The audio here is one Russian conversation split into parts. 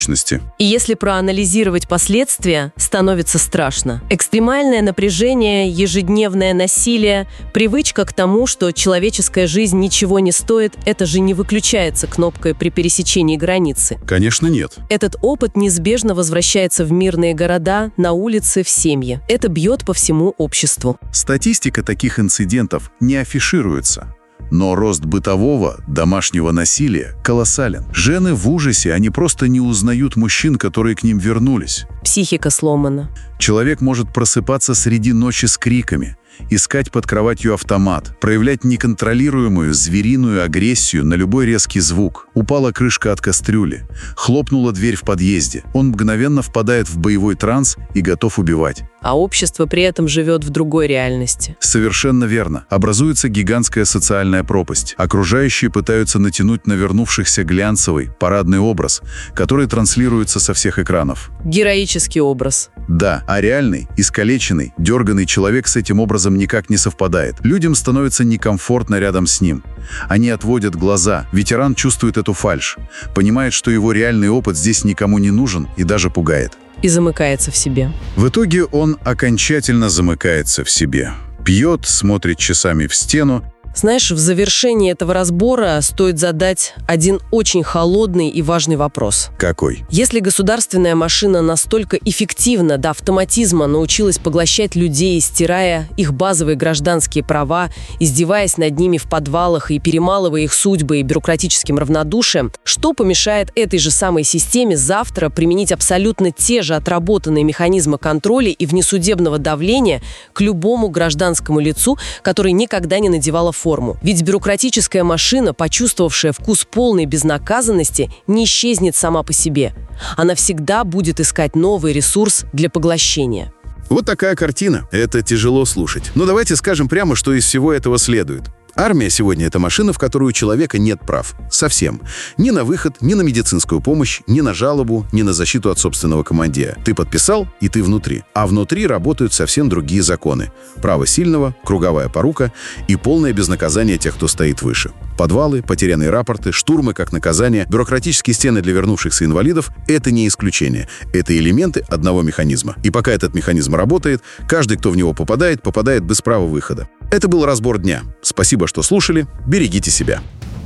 И если проанализировать последствия, становится страшно. Экстремальное напряжение, ежедневное насилие, привычка к тому, что человеческая жизнь ничего не стоит, это же не выключается кнопкой при пересечении границы. Конечно, нет. Этот опыт неизбежно возвращается в мирные города, на улицы, в семьи. Это бьет по всему обществу. Статистика таких инцидентов не афишируется. Но рост бытового, домашнего насилия колоссален. Жены в ужасе, они просто не узнают мужчин, которые к ним вернулись. Психика сломана. Человек может просыпаться среди ночи с криками, искать под кроватью автомат, проявлять неконтролируемую звериную агрессию на любой резкий звук. Упала крышка от кастрюли, хлопнула дверь в подъезде. Он мгновенно впадает в боевой транс и готов убивать. А общество при этом живет в другой реальности. Совершенно верно. Образуется гигантская социальная пропасть. Окружающие пытаются натянуть на вернувшихся глянцевый, парадный образ, который транслируется со всех экранов. Героический образ. Да, а реальный, искалеченный, дерганный человек с этим образом никак не совпадает. Людям становится некомфортно рядом с ним. Они отводят глаза. Ветеран чувствует эту фальшь, понимает, что его реальный опыт здесь никому не нужен и даже пугает. И замыкается в себе. В итоге он окончательно замыкается в себе. Пьет, смотрит часами в стену. Знаешь, в завершении этого разбора стоит задать один очень холодный и важный вопрос. Какой? Если государственная машина настолько эффективно до автоматизма научилась поглощать людей, стирая их базовые гражданские права, издеваясь над ними в подвалах и перемалывая их судьбы и бюрократическим равнодушием, что помешает этой же самой системе завтра применить абсолютно те же отработанные механизмы контроля и внесудебного давления к любому гражданскому лицу, который никогда не надевала форму? Ведь бюрократическая машина, почувствовавшая вкус полной безнаказанности, не исчезнет сама по себе. Она всегда будет искать новый ресурс для поглощения. Вот такая картина. Это тяжело слушать. Но давайте скажем прямо, что из всего этого следует. Армия сегодня – это машина, в которой у человека нет прав. Совсем. Ни на выход, ни на медицинскую помощь, ни на жалобу, ни на защиту от собственного командира. Ты подписал, и ты внутри. А внутри работают совсем другие законы. Право сильного, круговая порука и полное безнаказание тех, кто стоит выше. Подвалы, потерянные рапорты, штурмы как наказание, бюрократические стены для вернувшихся инвалидов – это не исключение. Это элементы одного механизма. И пока этот механизм работает, каждый, кто в него попадает без права выхода. Это был разбор дня. Спасибо, что слушали. Берегите себя.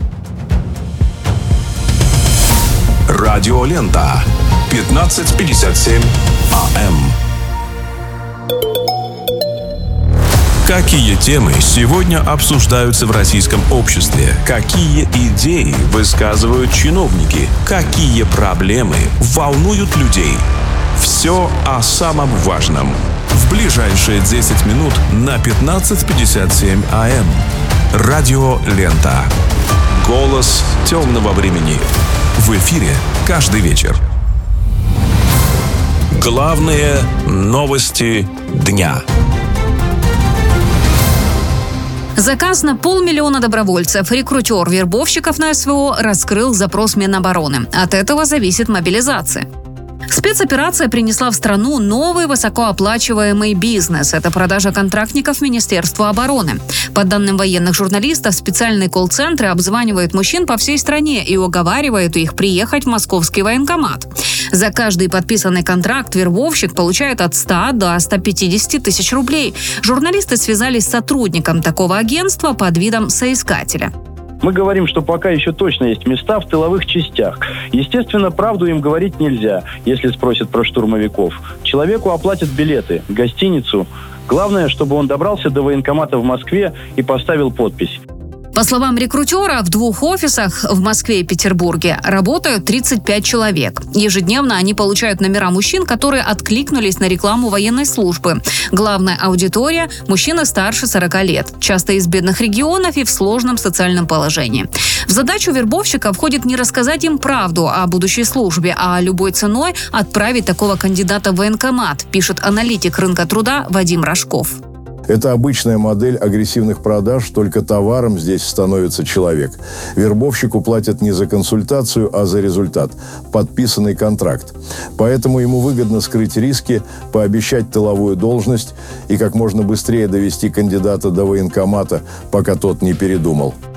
Радиолента. 15:57 АМ. Какие темы сегодня обсуждаются в российском обществе? Какие идеи высказывают чиновники? Какие проблемы волнуют людей? Все о самом важном. В ближайшие 10 минут на 15:57 АМ. Радиолента. Голос темного времени. В эфире каждый вечер. Главные новости дня. Заказ на 500 000 добровольцев. Рекрутер вербовщиков на СВО раскрыл запрос Минобороны. От этого зависит мобилизация. Спецоперация принесла в страну новый высокооплачиваемый бизнес. Это продажа контрактников Министерству обороны. По данным военных журналистов, специальные колл-центры обзванивают мужчин по всей стране и уговаривают их приехать в московский военкомат. За каждый подписанный контракт вербовщик получает от 100 до 150 тысяч рублей. Журналисты связались с сотрудником такого агентства под видом соискателя. Мы говорим, что пока еще точно есть места в тыловых частях. Естественно, правду им говорить нельзя, если спросят про штурмовиков. Человеку оплатят билеты, гостиницу. Главное, чтобы он добрался до военкомата в Москве и поставил подпись. По словам рекрутера, в 2 офисах в Москве и Петербурге работают 35 человек. Ежедневно они получают номера мужчин, которые откликнулись на рекламу военной службы. Главная аудитория – мужчины старше 40 лет, часто из бедных регионов и в сложном социальном положении. В задачу вербовщика входит не рассказать им правду о будущей службе, а любой ценой отправить такого кандидата в военкомат, пишет аналитик рынка труда Вадим Рожков. Это обычная модель агрессивных продаж, только товаром здесь становится человек. Вербовщику платят не за консультацию, а за результат – подписанный контракт. Поэтому ему выгодно скрыть риски, пообещать тыловую должность и как можно быстрее довести кандидата до военкомата, пока тот не передумал.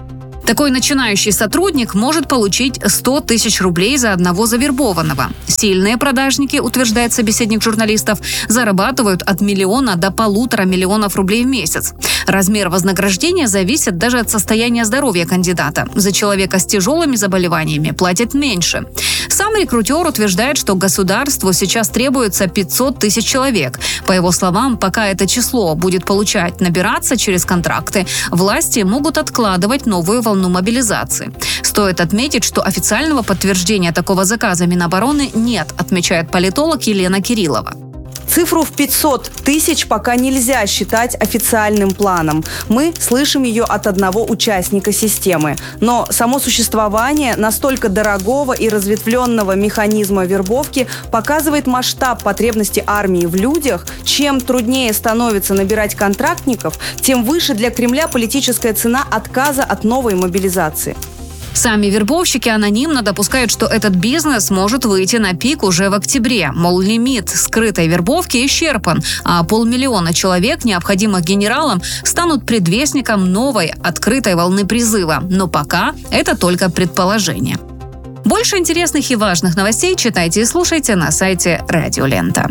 Такой начинающий сотрудник может получить 100 тысяч рублей за одного завербованного. Сильные продажники, утверждает собеседник журналистов, зарабатывают от 1 миллиона до 1,5 миллиона рублей в месяц. Размер вознаграждения зависит даже от состояния здоровья кандидата. За человека с тяжелыми заболеваниями платят меньше. Сам рекрутер утверждает, что государству сейчас требуется 500 тысяч человек. По его словам, пока это число будет набираться через контракты, власти могут откладывать новую волну мобилизации. Стоит отметить, что официального подтверждения такого заказа Минобороны нет, отмечает политолог Елена Кириллова. Цифру в 500 тысяч пока нельзя считать официальным планом. Мы слышим ее от одного участника системы. Но само существование настолько дорогого и разветвленного механизма вербовки показывает масштаб потребности армии в людях. Чем труднее становится набирать контрактников, тем выше для Кремля политическая цена отказа от новой мобилизации. Сами вербовщики анонимно допускают, что этот бизнес может выйти на пик уже в октябре. Мол, лимит скрытой вербовки исчерпан, а 500 000 человек, необходимых генералам, станут предвестником новой открытой волны призыва. Но пока это только предположение. Больше интересных и важных новостей читайте и слушайте на сайте Радио Лента.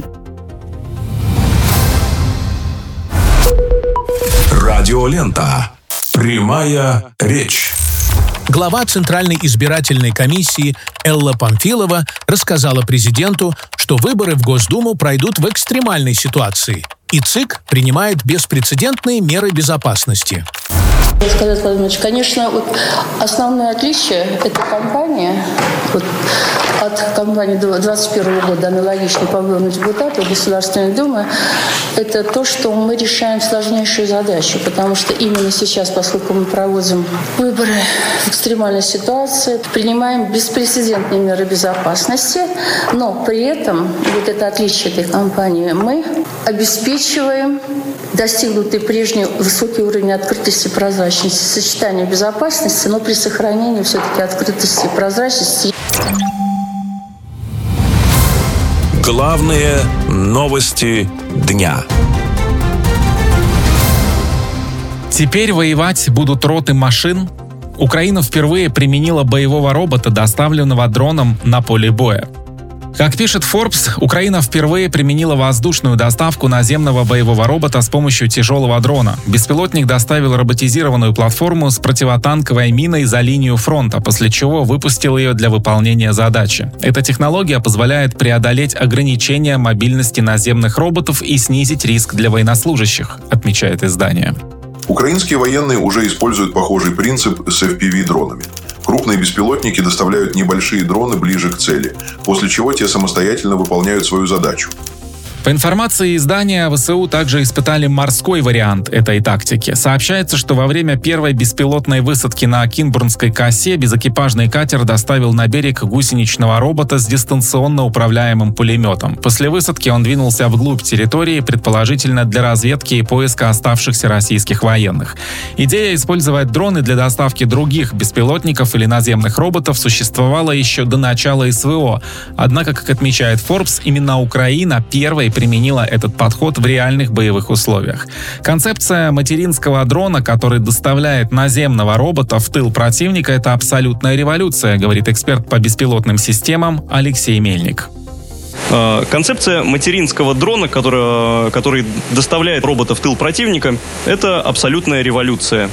Радио Лента. Прямая речь. Глава Центральной избирательной комиссии Элла Памфилова рассказала президенту, что выборы в Госдуму пройдут в экстремальной ситуации, и ЦИК принимает беспрецедентные меры безопасности. Сказать, Владимирович, конечно, основное отличие этой кампании от кампании 2021 года, аналогичной по выборам депутатов Государственной Думы, это то, что мы решаем сложнейшую задачу, потому что именно сейчас, поскольку мы проводим выборы в экстремальной ситуации, принимаем беспрецедентные меры безопасности, но при этом, это отличие этой кампании, мы обеспечиваем достигнутый прежний высокий уровень открытости и прозрачности, сочетание безопасности, но при сохранении все-таки открытости и прозрачности. Главные новости дня. Теперь воевать будут роты машин. Украина впервые применила боевого робота, доставленного дроном на поле боя. Как пишет Forbes, Украина впервые применила воздушную доставку наземного боевого робота с помощью тяжелого дрона. Беспилотник доставил роботизированную платформу с противотанковой миной за линию фронта, после чего выпустил ее для выполнения задачи. Эта технология позволяет преодолеть ограничения мобильности наземных роботов и снизить риск для военнослужащих, отмечает издание. Украинские военные уже используют похожий принцип с FPV-дронами. Крупные беспилотники доставляют небольшие дроны ближе к цели, после чего те самостоятельно выполняют свою задачу. По информации издания, ВСУ также испытали морской вариант этой тактики. Сообщается, что во время первой беспилотной высадки на Кинбурнской косе безэкипажный катер доставил на берег гусеничного робота с дистанционно управляемым пулеметом. После высадки он двинулся вглубь территории, предположительно для разведки и поиска оставшихся российских военных. Идея использовать дроны для доставки других беспилотников или наземных роботов существовала еще до начала СВО. Однако, как отмечает Forbes, именно Украина первой применила этот подход в реальных боевых условиях. Концепция материнского дрона, который доставляет наземного робота в тыл противника, это абсолютная революция, говорит эксперт по беспилотным системам Алексей Мельник. Концепция материнского дрона, который доставляет робота в тыл противника, это абсолютная революция.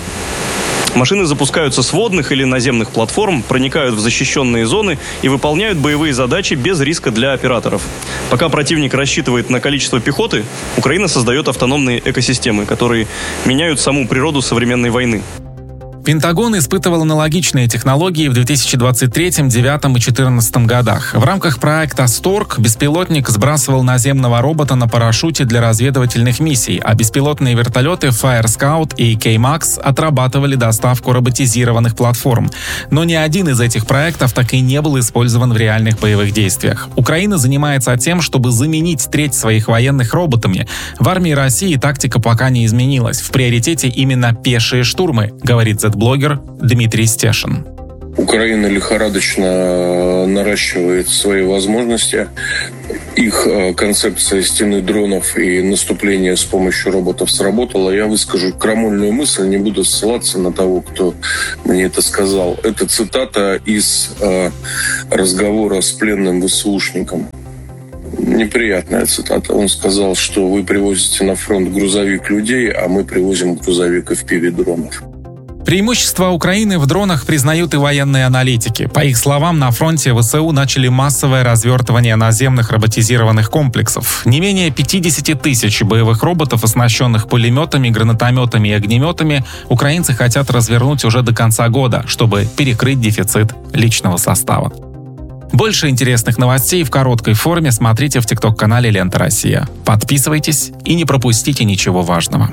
Машины запускаются с водных или наземных платформ, проникают в защищенные зоны и выполняют боевые задачи без риска для операторов. Пока противник рассчитывает на количество пехоты, Украина создает автономные экосистемы, которые меняют саму природу современной войны. Пентагон испытывал аналогичные технологии в 2023, 2009 и 2014 годах. В рамках проекта «Сторг» беспилотник сбрасывал наземного робота на парашюте для разведывательных миссий, а беспилотные вертолеты Fire Scout и K-Max отрабатывали доставку роботизированных платформ. Но ни один из этих проектов так и не был использован в реальных боевых действиях. Украина занимается тем, чтобы заменить треть своих военных роботами. В армии России тактика пока не изменилась. В приоритете именно пешие штурмы, говорит блогер Дмитрий Стешин. Украина лихорадочно наращивает свои возможности. Их их концепция стены дронов и наступления с помощью роботов сработала, я выскажу крамольную мысль, не буду ссылаться на того, кто мне это сказал. Это цитата из разговора с пленным ВСУшником. Неприятная цитата. Он сказал, что вы привозите на фронт грузовик людей, а мы привозим грузовик FPV-дронов. Преимущество Украины в дронах признают и военные аналитики. По их словам, на фронте ВСУ начали массовое развертывание наземных роботизированных комплексов. Не менее 50 тысяч боевых роботов, оснащенных пулеметами, гранатометами и огнеметами, украинцы хотят развернуть уже до конца года, чтобы перекрыть дефицит личного состава. Больше интересных новостей в короткой форме смотрите в ТикТок-канале «Лента Россия». Подписывайтесь и не пропустите ничего важного.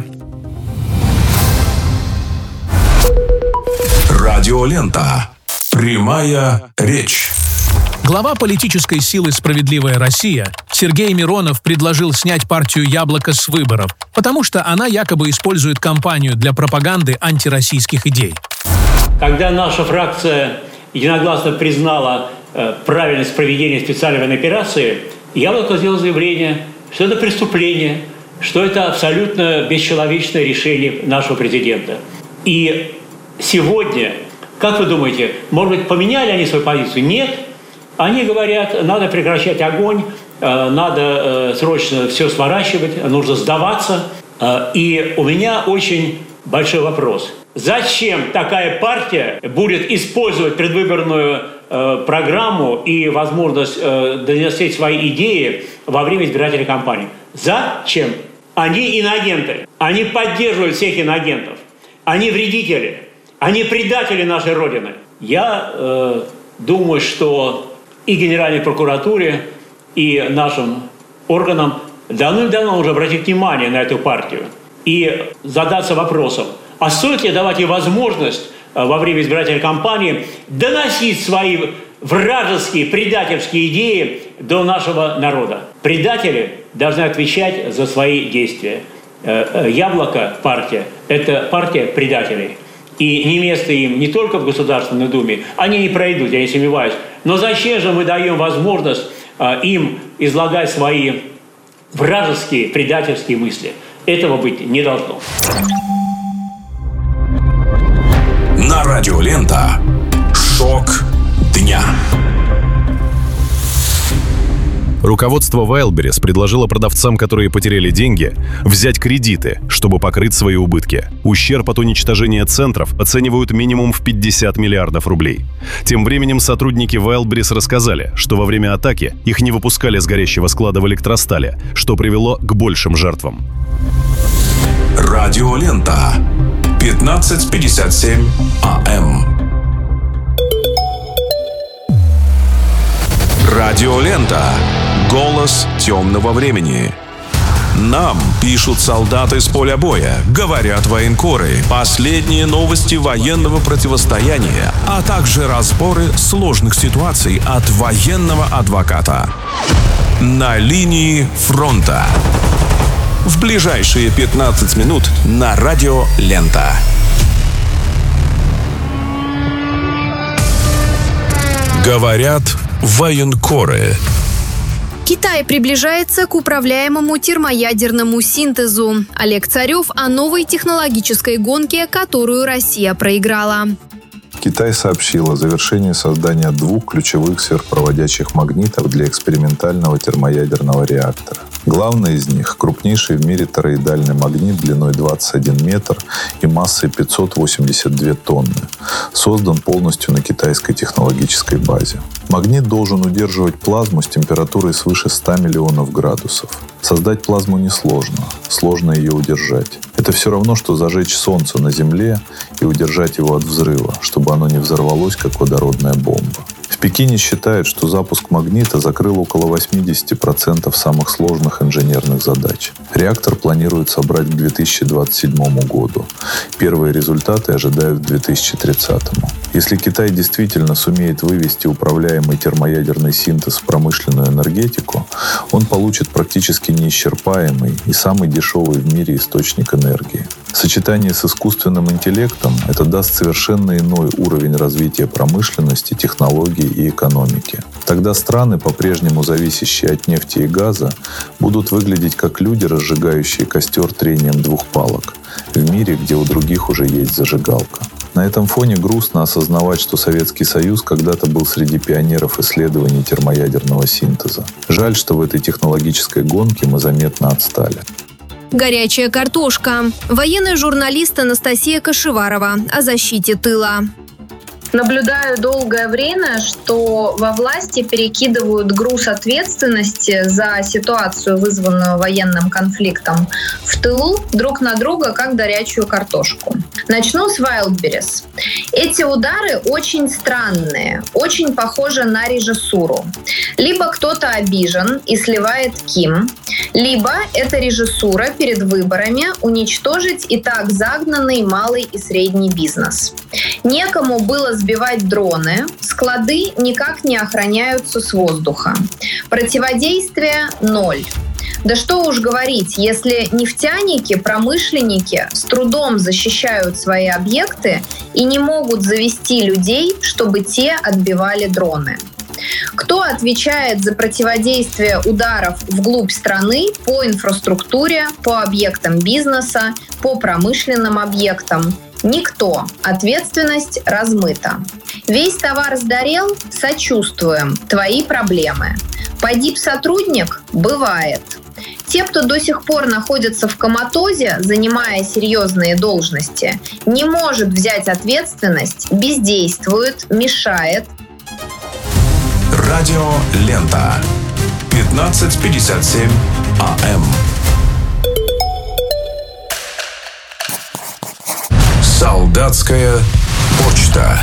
Радиолента. Прямая речь. Глава политической силы «Справедливая Россия» Сергей Миронов предложил снять партию «Яблоко» с выборов, потому что она якобы использует кампанию для пропаганды антироссийских идей. Когда наша фракция единогласно признала правильность проведения специальной военной операции, «Яблоко» сделало заявление, что это преступление, что это абсолютно бесчеловечное решение нашего президента. И сегодня, как вы думаете, может быть, поменяли они свою позицию? Нет. Они говорят, надо прекращать огонь, надо срочно все сворачивать, нужно сдаваться. И у меня очень большой вопрос. Зачем такая партия будет использовать предвыборную программу и возможность доносить свои идеи во время избирательной кампании? Зачем? Они иноагенты. Они поддерживают всех иноагентов. Они вредители. Они предатели нашей Родины. Я думаю, что и Генеральной прокуратуре, и нашим органам давным-давно уже обратить внимание на эту партию и задаться вопросом, а стоит ли давать ей возможность во время избирательной кампании доносить свои вражеские, предательские идеи до нашего народа. Предатели должны отвечать за свои действия. «Яблоко» партия – это партия предателей. И не место им не только в Государственной Думе, они не пройдут, я не сомневаюсь. Но зачем же мы даем возможность им излагать свои вражеские, предательские мысли? Этого быть не должно. На радио «Лента» шок дня. Руководство Wildberries предложило продавцам, которые потеряли деньги, взять кредиты, чтобы покрыть свои убытки. Ущерб от уничтожения центров оценивают минимум в 50 миллиардов рублей. Тем временем сотрудники Wildberries рассказали, что во время атаки их не выпускали с горящего склада в Электростале, что привело к большим жертвам. Радиолента. 15:57 АМ. Радиолента. Голос темного времени. Нам пишут солдаты с поля боя, говорят военкоры, последние новости военного противостояния, а также разборы сложных ситуаций от военного адвоката. На линии фронта. В ближайшие 15 минут на радио «Лента». Говорят военкоры. Китай приближается к управляемому термоядерному синтезу. Олег Царев о новой технологической гонке, которую Россия проиграла. Китай сообщил о завершении создания 2 ключевых сверхпроводящих магнитов для экспериментального термоядерного реактора. Главный из них – крупнейший в мире тороидальный магнит длиной 21 метр и массой 582 тонны. Создан полностью на китайской технологической базе. Магнит должен удерживать плазму с температурой свыше 100 миллионов градусов. Создать плазму несложно, сложно ее удержать. Это все равно, что зажечь солнце на Земле и удержать его от взрыва, чтобы оно не взорвалось, как водородная бомба. В Пекине считают, что запуск магнита закрыл около 80% самых сложных инженерных задач. Реактор планируют собрать к 2027 году. Первые результаты ожидают к 2030. Если Китай действительно сумеет вывести управляемый термоядерный синтез в промышленную энергетику, он получит практически неисчерпаемый и самый дешевый в мире источник энергии. Сочетание с искусственным интеллектом это даст совершенно иной уровень развития промышленности, технологий и экономики. Тогда страны, по-прежнему зависящие от нефти и газа, будут выглядеть как люди, разжигающие костер трением двух палок, в мире, где у других уже есть зажигалка. На этом фоне грустно осознавать, что Советский Союз когда-то был среди пионеров исследований термоядерного синтеза. Жаль, что в этой технологической гонке мы заметно отстали. Горячая картошка. Военный журналист Анастасия Кашеварова о защите тыла. Наблюдаю долгое время, что во власти перекидывают груз ответственности за ситуацию, вызванную военным конфликтом в тылу, друг на друга, как горячую картошку. Начну с Wildberries. Эти удары очень странные, очень похожи на режиссуру. Либо кто-то обижен и сливает Ким, либо это режиссура перед выборами уничтожить и так загнанный малый и средний бизнес. Некому было сбивать дроны, склады никак не охраняются с воздуха. Противодействие – 0. Да что уж говорить, если нефтяники, промышленники с трудом защищают свои объекты и не могут завести людей, чтобы те отбивали дроны. Кто отвечает за противодействие ударов вглубь страны по инфраструктуре, по объектам бизнеса, по промышленным объектам? Никто. Ответственность размыта. Весь товар сгорел? Сочувствуем. Твои проблемы. Погиб сотрудник? Бывает. Те, кто до сих пор находится в коматозе, занимая серьезные должности, не может взять ответственность, бездействует, мешает. Радио Лента. 15:57 АМ. Солдатская почта.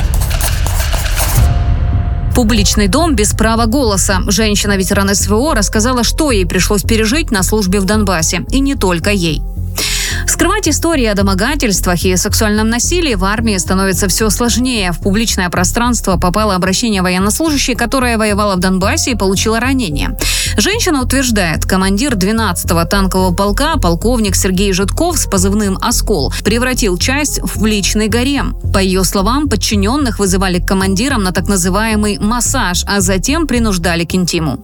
Публичный дом без права голоса. Женщина-ветеран СВО рассказала, что ей пришлось пережить на службе в Донбассе. И не только ей. Скрывать истории о домогательствах и сексуальном насилии в армии становится все сложнее. В публичное пространство попало обращение военнослужащей, которая воевала в Донбассе и получила ранение. Женщина утверждает, командир 12-го танкового полка, полковник Сергей Житков с позывным «Оскол», превратил часть в личный гарем. По ее словам, подчиненных вызывали к командирам на так называемый массаж, а затем принуждали к интиму.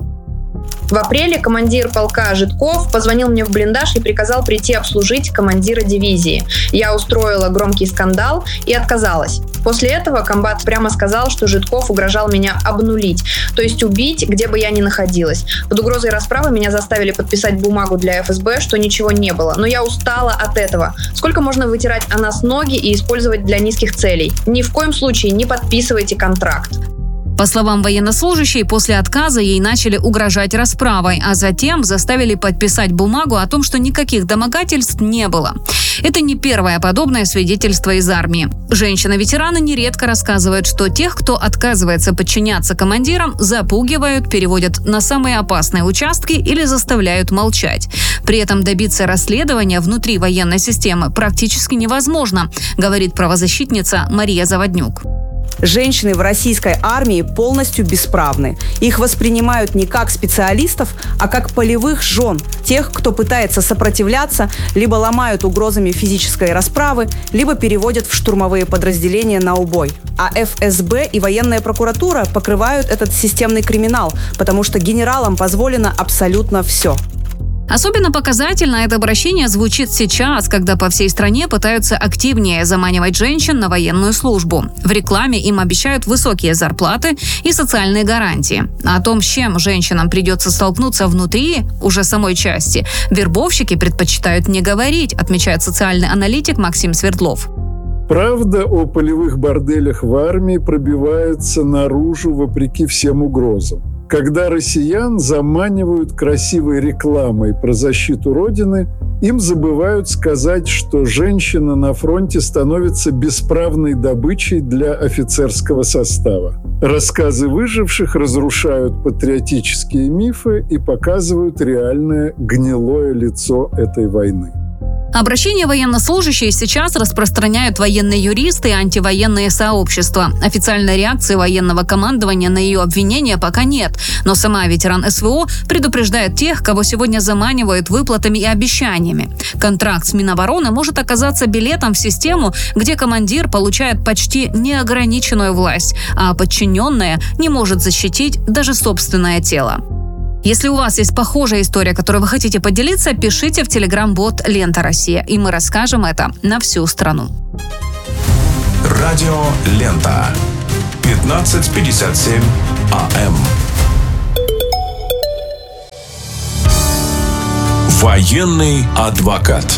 В апреле командир полка Житков позвонил мне в блиндаж и приказал прийти обслужить командира дивизии. Я устроила громкий скандал и отказалась. После этого комбат прямо сказал, что Житков угрожал меня обнулить, то есть убить, где бы я ни находилась. Под угрозой расправы меня заставили подписать бумагу для ФСБ, что ничего не было. Но я устала от этого. Сколько можно вытирать о нас ноги и использовать для низких целей? Ни в коем случае не подписывайте контракт. По словам военнослужащей, после отказа ей начали угрожать расправой, а затем заставили подписать бумагу о том, что никаких домогательств не было. Это не первое подобное свидетельство из армии. Женщины-ветераны нередко рассказывают, что тех, кто отказывается подчиняться командирам, запугивают, переводят на самые опасные участки или заставляют молчать. При этом добиться расследования внутри военной системы практически невозможно, говорит правозащитница Мария Заводнюк. Женщины в российской армии полностью бесправны. Их воспринимают не как специалистов, а как полевых жен. Тех, кто пытается сопротивляться, либо ломают угрозами физической расправы, либо переводят в штурмовые подразделения на убой. А ФСБ и военная прокуратура покрывают этот системный криминал, потому что генералам позволено абсолютно все. Особенно показательно это обращение звучит сейчас, когда по всей стране пытаются активнее заманивать женщин на военную службу. В рекламе им обещают высокие зарплаты и социальные гарантии. О том, с чем женщинам придется столкнуться внутри уже самой части, вербовщики предпочитают не говорить, отмечает социальный аналитик Максим Свердлов. Правда о полевых борделях в армии пробивается наружу вопреки всем угрозам. Когда россиян заманивают красивой рекламой про защиту Родины, им забывают сказать, что женщина на фронте становится бесправной добычей для офицерского состава. Рассказы выживших разрушают патриотические мифы и показывают реальное гнилое лицо этой войны. Обращение военнослужащие сейчас распространяют военные юристы и антивоенные сообщества. Официальной реакции военного командования на ее обвинения пока нет, но сама ветеран СВО предупреждает тех, кого сегодня заманивают выплатами и обещаниями. Контракт с Минобороны может оказаться билетом в систему, где командир получает почти неограниченную власть, а подчиненная не может защитить даже собственное тело. Если у вас есть похожая история, которой вы хотите поделиться, пишите в телеграм-бот «Лента Россия», и мы расскажем это на всю страну. Радио «Лента». 15:57 АМ. Военный адвокат.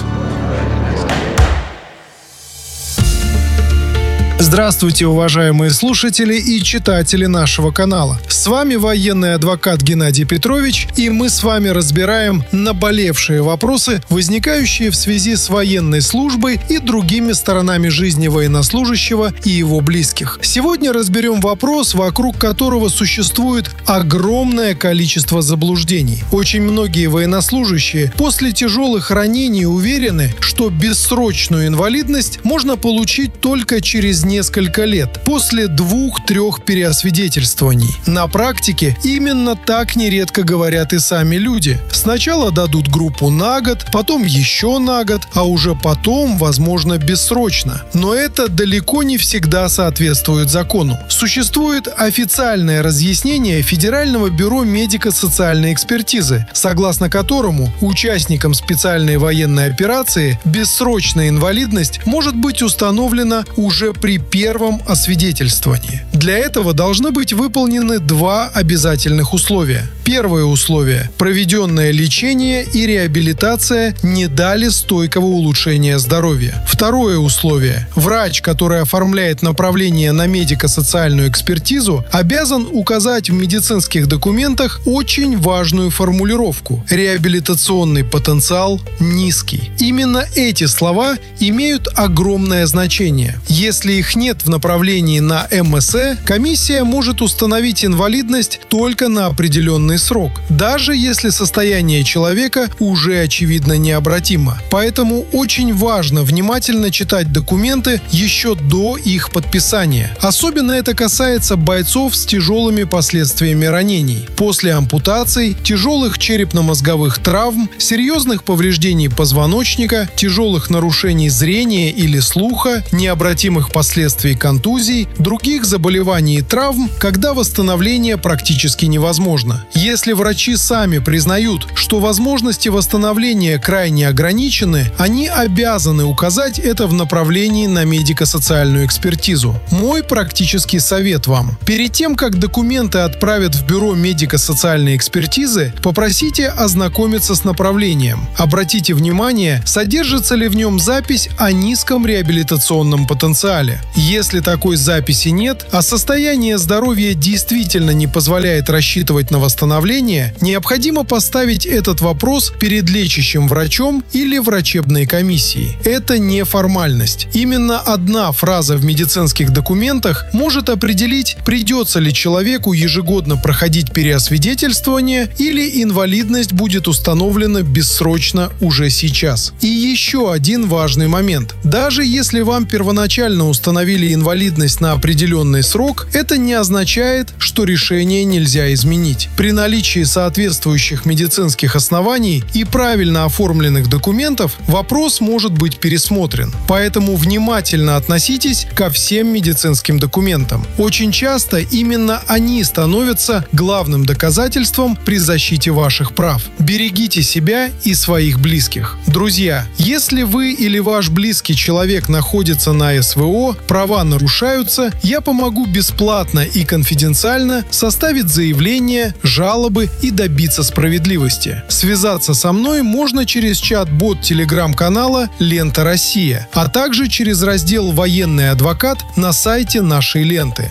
Здравствуйте, уважаемые слушатели и читатели нашего канала. С вами военный адвокат Геннадий Петрович, и мы с вами разбираем наболевшие вопросы, возникающие в связи с военной службой и другими сторонами жизни военнослужащего и его близких. Сегодня разберем вопрос, вокруг которого существует огромное количество заблуждений. Очень многие военнослужащие после тяжелых ранений уверены, что бессрочную инвалидность можно получить только через несколько лет, после 2-3 переосвидетельствований. На практике именно так нередко говорят и сами люди. Сначала дадут группу на год, потом еще на год, а уже потом, возможно, бессрочно. Но это далеко не всегда соответствует закону. Существует официальное разъяснение Федерального бюро медико-социальной экспертизы, согласно которому участникам специальной военной операции бессрочная инвалидность может быть установлена уже при первом освидетельствовании. Для этого должны быть выполнены 2 обязательных условия. Первое условие – проведенное лечение и реабилитация не дали стойкого улучшения здоровья. Второе условие – врач, который оформляет направление на медико-социальную экспертизу, обязан указать в медицинских документах очень важную формулировку – реабилитационный потенциал низкий. Именно эти слова имеют огромное значение. Если их нет в направлении на МСЭ, комиссия может установить инвалидность только на определенный срок, даже если состояние человека уже очевидно необратимо. Поэтому очень важно внимательно читать документы еще до их подписания. Особенно это касается бойцов с тяжелыми последствиями ранений. После ампутаций, тяжелых черепно-мозговых травм, серьезных повреждений позвоночника, тяжелых нарушений зрения или слуха, необратимых последствий контузий, других заболеваний и травм, когда восстановление практически невозможно. Если врачи сами признают, что возможности восстановления крайне ограничены, они обязаны указать это в направлении на медико-социальную экспертизу. Мой практический совет вам: перед тем, как документы отправят в бюро медико-социальной экспертизы, попросите ознакомиться с направлением. Обратите внимание, содержится ли в нем запись о низком реабилитационном потенциале. Если такой записи нет, а состояние здоровья действительно не позволяет рассчитывать на восстановление, необходимо поставить этот вопрос перед лечащим врачом или врачебной комиссией. Это не формальность. Именно одна фраза в медицинских документах может определить, придется ли человеку ежегодно проходить переосвидетельствование или инвалидность будет установлена бессрочно уже сейчас. И еще один важный момент. Даже если вам первоначально установили инвалидность на определенный срок, это не означает, что решение нельзя изменить. При наличии соответствующих медицинских оснований и правильно оформленных документов вопрос может быть пересмотрен. Поэтому внимательно относитесь ко всем медицинским документам. Очень часто именно они становятся главным доказательством при защите ваших прав. Берегите себя и своих близких. Друзья, если вы или ваш близкий человек находится на СВО, права нарушаются, я помогу бесплатно и конфиденциально составить заявление, жалобы и добиться справедливости. Связаться со мной можно через чат-бот телеграм-канала «Лента Россия», а также через раздел «Военный адвокат» на сайте нашей ленты.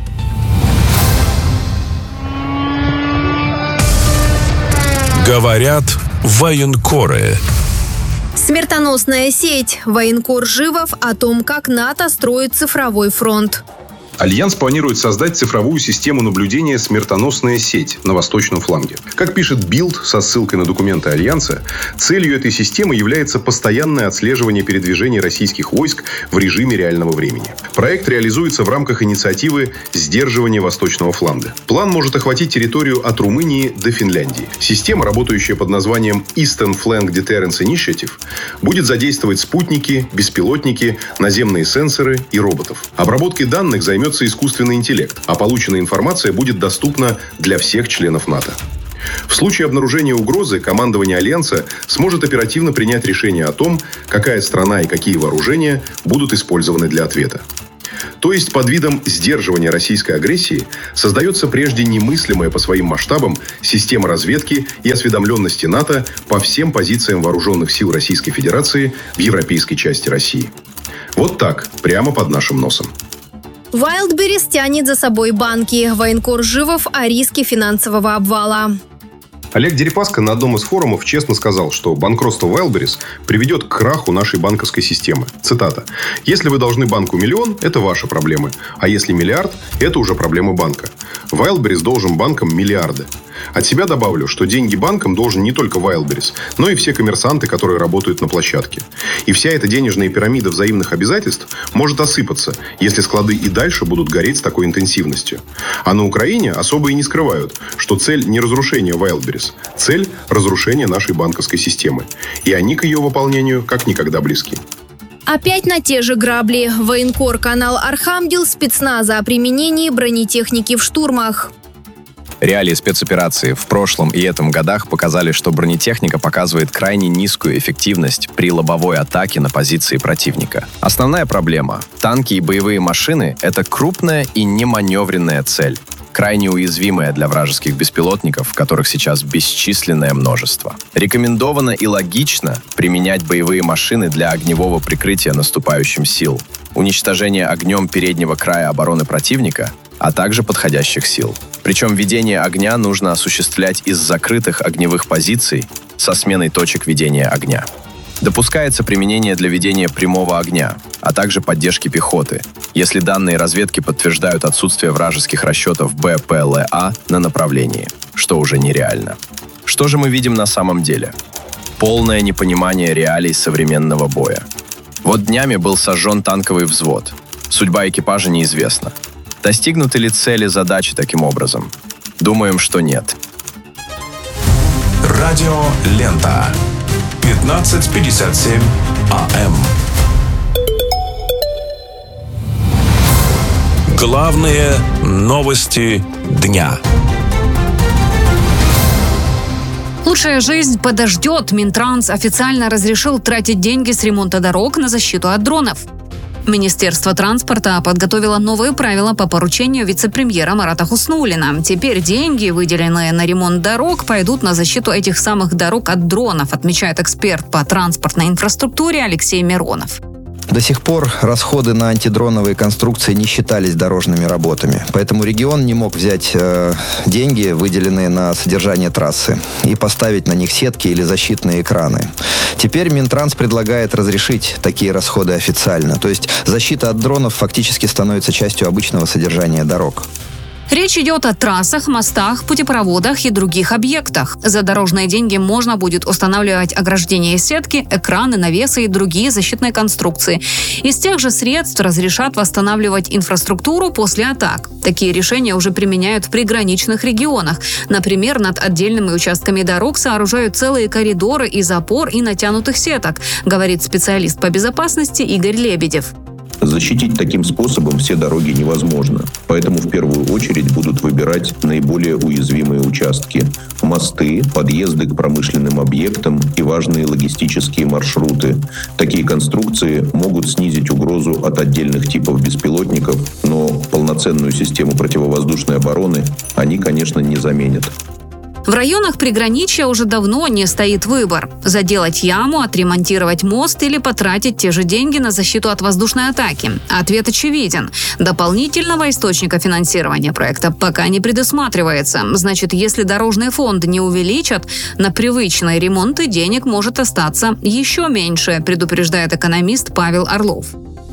Говорят военкоры. Смертоносная сеть. Военкор Живов о том, как НАТО строит цифровой фронт. Альянс планирует создать цифровую систему наблюдения «Смертоносная сеть» на восточном фланге. Как пишет Bild со ссылкой на документы Альянса, целью этой системы является постоянное отслеживание передвижений российских войск в режиме реального времени. Проект реализуется в рамках инициативы «Сдерживание восточного фланга». План может охватить территорию от Румынии до Финляндии. Система, работающая под названием Eastern Flank Deterrence Initiative, будет задействовать спутники, беспилотники, наземные сенсоры и роботов. Обработкой данных займется искусственный интеллект, а полученная информация будет доступна для всех членов НАТО. В случае обнаружения угрозы командование Альянса сможет оперативно принять решение о том, какая страна и какие вооружения будут использованы для ответа. То есть под видом сдерживания российской агрессии создается прежде немыслимая по своим масштабам система разведки и осведомленности НАТО по всем позициям вооруженных сил Российской Федерации в европейской части России. Вот так, прямо под нашим носом. Wildberries тянет за собой банки. Военкор Живов о риске финансового обвала. Олег Дерипаска на одном из форумов честно сказал, что банкротство Wildberries приведет к краху нашей банковской системы. Цитата. «Если вы должны банку миллион, это ваши проблемы. А если миллиард, это уже проблема банка. Wildberries должен банкам миллиарды. От себя добавлю, что деньги банкам должен не только Wildberries, но и все коммерсанты, которые работают на площадке. И вся эта денежная пирамида взаимных обязательств может осыпаться, если склады и дальше будут гореть с такой интенсивностью. А на Украине особо и не скрывают, что цель не разрушение Wildberries, цель – разрушение нашей банковской системы. И они к ее выполнению как никогда близки». Опять на те же грабли. Военкор канал «Архангел» спецназа о применении бронетехники в штурмах. Реалии спецоперации в прошлом и этом годах показали, что бронетехника показывает крайне низкую эффективность при лобовой атаке на позиции противника. Основная проблема – танки и боевые машины – это крупная и неманевренная цель, крайне уязвимая для вражеских беспилотников, которых сейчас бесчисленное множество. Рекомендовано и логично применять боевые машины для огневого прикрытия наступающим сил, уничтожения огнем переднего края обороны противника, а также подходящих сил. Причем ведение огня нужно осуществлять из закрытых огневых позиций со сменой точек ведения огня. Допускается применение для ведения прямого огня, а также поддержки пехоты, если данные разведки подтверждают отсутствие вражеских расчетов БПЛА на направлении, что уже нереально. Что же мы видим на самом деле? Полное непонимание реалий современного боя. Вот днями был сожжен танковый взвод. Судьба экипажа неизвестна. Достигнуты ли цели задачи таким образом? Думаем, что нет. Радио Лента. 15:57 АМ. Главные новости дня. Лучшая жизнь подождет. Минтранс официально разрешил тратить деньги с ремонта дорог на защиту от дронов. Министерство транспорта подготовило новые правила по поручению вице-премьера Марата Хуснуллина. Теперь деньги, выделенные на ремонт дорог, пойдут на защиту этих самых дорог от дронов, отмечает эксперт по транспортной инфраструктуре Алексей Миронов. До сих пор расходы на антидроновые конструкции не считались дорожными работами. Поэтому регион не мог взять деньги, выделенные на содержание трассы, и поставить на них сетки или защитные экраны. Теперь Минтранс предлагает разрешить такие расходы официально. То есть защита от дронов фактически становится частью обычного содержания дорог. Речь идет о трассах, мостах, путепроводах и других объектах. За дорожные деньги можно будет устанавливать ограждения и сетки, экраны, навесы и другие защитные конструкции. Из тех же средств разрешат восстанавливать инфраструктуру после атак. Такие решения уже применяют в приграничных регионах. Например, над отдельными участками дорог сооружают целые коридоры из опор и натянутых сеток, говорит специалист по безопасности Игорь Лебедев. Защитить таким способом все дороги невозможно. Поэтому в первую очередь будут выбирать наиболее уязвимые участки. Мосты, подъезды к промышленным объектам и важные логистические маршруты. Такие конструкции могут снизить угрозу от отдельных типов беспилотников, но полноценную систему противовоздушной обороны они, конечно, не заменят. В районах приграничья уже давно не стоит выбор – заделать яму, отремонтировать мост или потратить те же деньги на защиту от воздушной атаки. Ответ очевиден. Дополнительного источника финансирования проекта пока не предусматривается. Значит, если дорожные фонды не увеличат, на привычные ремонты денег может остаться еще меньше, предупреждает экономист Павел Орлов.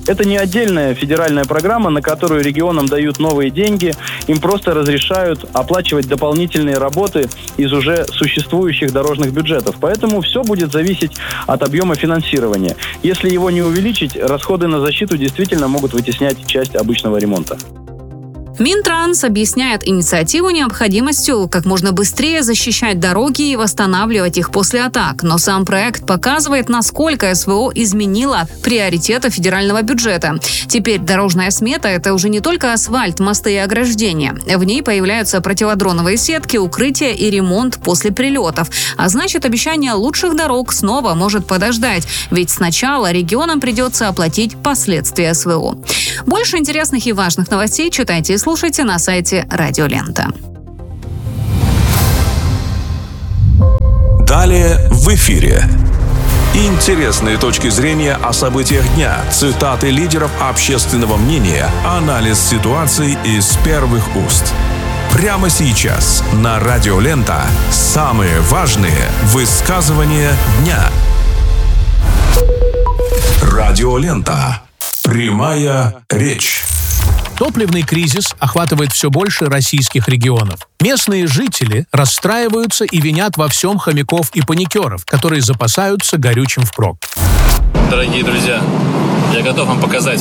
Это не отдельная федеральная программа, на которую регионам дают новые деньги, им просто разрешают оплачивать дополнительные работы из уже существующих дорожных бюджетов. Поэтому все будет зависеть от объема финансирования. Если его не увеличить, расходы на защиту действительно могут вытеснять часть обычного ремонта. Минтранс объясняет инициативу необходимостью как можно быстрее защищать дороги и восстанавливать их после атак. Но сам проект показывает, насколько СВО изменило приоритеты федерального бюджета. Теперь дорожная смета – это уже не только асфальт, мосты и ограждения. В ней появляются противодроновые сетки, укрытия и ремонт после прилетов. А значит, обещание лучших дорог снова может подождать. Ведь сначала регионам придется оплатить последствия СВО. Больше интересных и важных новостей читайте и слушайте на сайте Радио Лента. Далее в эфире. Интересные точки зрения о событиях дня, цитаты лидеров общественного мнения, анализ ситуации из первых уст. Прямо сейчас на Радио Лента самые важные высказывания дня. Радио Лента. Прямая речь. Топливный кризис охватывает все больше российских регионов. Местные жители расстраиваются и винят во всем хомяков и паникеров, которые запасаются горючим впрок. Дорогие друзья, я готов вам показать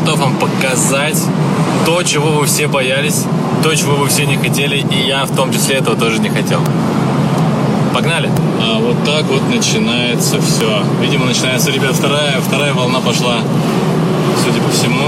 то, чего вы все боялись, то, чего вы все не хотели, и я в том числе этого тоже не хотел. Погнали! А вот так вот начинается все. Видимо, начинается, ребят, вторая волна пошла, судя по всему.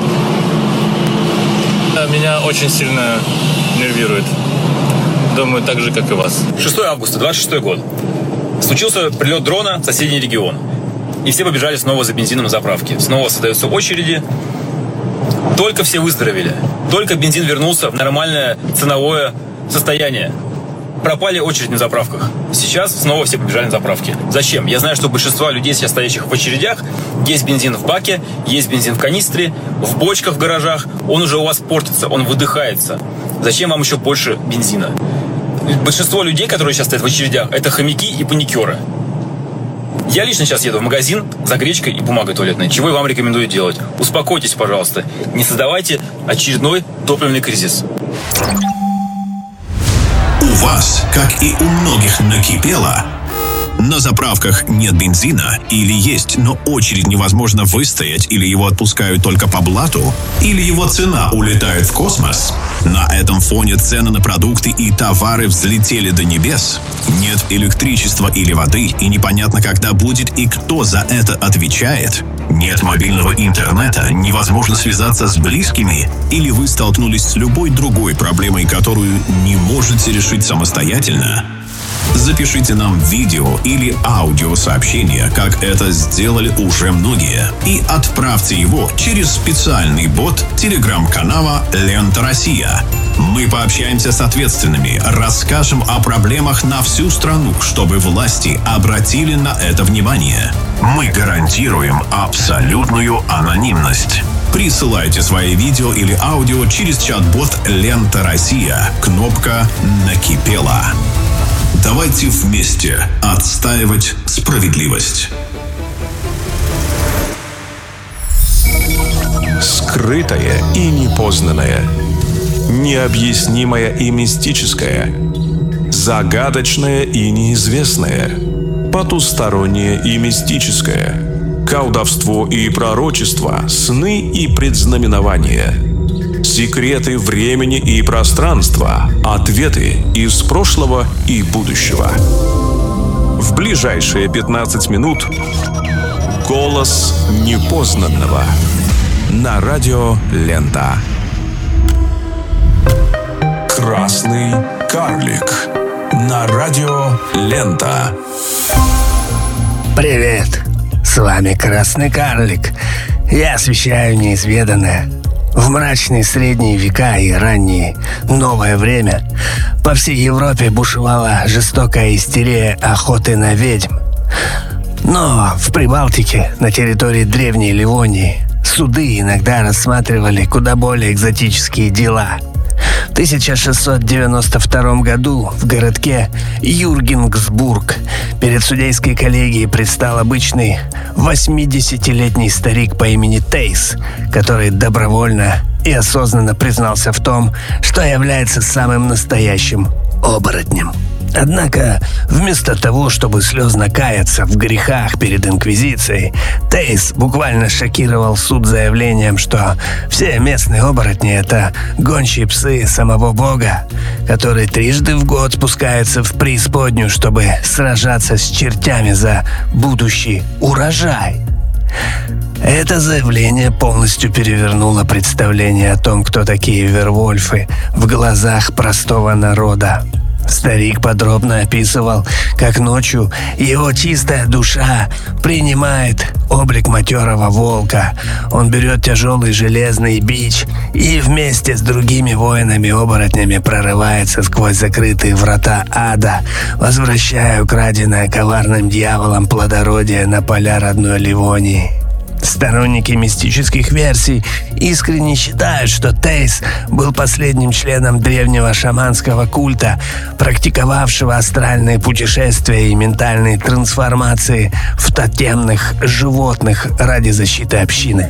Меня очень сильно нервирует. Думаю, так же, как и вас. 6 августа, 26 год. Случился прилет дрона в соседний регион. И все побежали снова за бензином на заправке. Снова создаются очереди. Только все выздоровели. Только бензин вернулся в нормальное ценовое состояние. Пропали очередь на заправках. Сейчас снова все побежали на заправки. Зачем? Я знаю, что у большинства людей, сейчас стоящих в очередях, есть бензин в баке, есть бензин в канистре, в бочках в гаражах. Он уже у вас портится, он выдыхается. Зачем вам еще больше бензина? Большинство людей, которые сейчас стоят в очередях, это хомяки и паникеры. Я лично сейчас еду в магазин за гречкой и бумагой туалетной. Чего я вам рекомендую делать? Успокойтесь, пожалуйста. Не создавайте очередной топливный кризис. У вас, как и у многих, накипело? На заправках нет бензина или есть, но очередь невозможно выстоять, или его отпускают только по блату, или его цена улетает в космос? На этом фоне цены на продукты и товары взлетели до небес. Нет электричества или воды, и непонятно, когда будет и кто за это отвечает. Нет мобильного интернета, невозможно связаться с близкими, или вы столкнулись с любой другой проблемой, которую не можете решить самостоятельно? Запишите нам видео или аудиосообщение, как это сделали уже многие, и отправьте его через специальный бот телеграм-канала «Лента Россия». Мы пообщаемся с ответственными, расскажем о проблемах на всю страну, чтобы власти обратили на это внимание. Мы гарантируем абсолютную анонимность. Присылайте свои видео или аудио через чат-бот «Лента Россия». Кнопка «Накипело». Давайте вместе отстаивать справедливость. Скрытое и непознанное, необъяснимое и мистическое, загадочное и неизвестное, потустороннее и мистическое, колдовство и пророчество, сны и предзнаменования, секреты времени и пространства, ответы из прошлого и будущего. В ближайшие 15 минут голос непознанного на Радио Лента. Красный карлик на Радио Лента. Привет, с вами Красный карлик. Я освещаю неизведанное. В мрачные средние века и раннее новое время по всей Европе бушевала жестокая истерия охоты на ведьм. Но в Прибалтике, на территории древней Ливонии, суды иногда рассматривали куда более экзотические дела. В 1692 году в городке Юргенсбург перед судейской коллегией предстал обычный 80-летний старик по имени Тейс, который добровольно и осознанно признался в том, что является самым настоящим оборотнем. Однако, вместо того, чтобы слезно каяться в грехах перед Инквизицией, Тейс буквально шокировал суд заявлением, что все местные оборотни – это гончие псы самого Бога, который трижды в год спускается в преисподнюю, чтобы сражаться с чертями за будущий урожай. Это заявление полностью перевернуло представление о том, кто такие вервольфы в глазах простого народа. Старик подробно описывал, как ночью его чистая душа принимает облик матерого волка. Он берет тяжелый железный бич и вместе с другими воинами-оборотнями прорывается сквозь закрытые врата ада, возвращая украденное коварным дьяволом плодородие на поля родной Ливонии. Сторонники мистических версий искренне считают, что Тейс был последним членом древнего шаманского культа, практиковавшего астральные путешествия и ментальные трансформации в тотемных животных ради защиты общины.